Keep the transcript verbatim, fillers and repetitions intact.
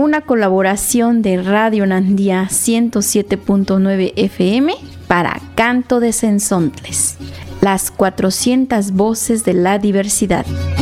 una colaboración de Radio Nandía ciento siete punto nueve F M para Canto de Cenzontles, las cuatrocientas voces de la diversidad.